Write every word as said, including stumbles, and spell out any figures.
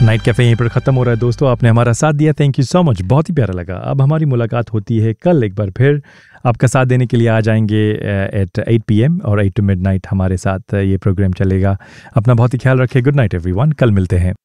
Night cafe यहीं पर ख़त्म हो रहा है दोस्तों। आपने हमारा साथ दिया, थैंक यू सो मच, बहुत ही प्यारा लगा। अब हमारी मुलाकात होती है कल एक बार फिर। आपका साथ देने के लिए आ जाएंगे एट एट पी एम और एट टू मिड नाइट हमारे साथ ये प्रोग्राम चलेगा। अपना बहुत ही ख्याल रखें। गुड नाइट एवरीवन, कल मिलते हैं।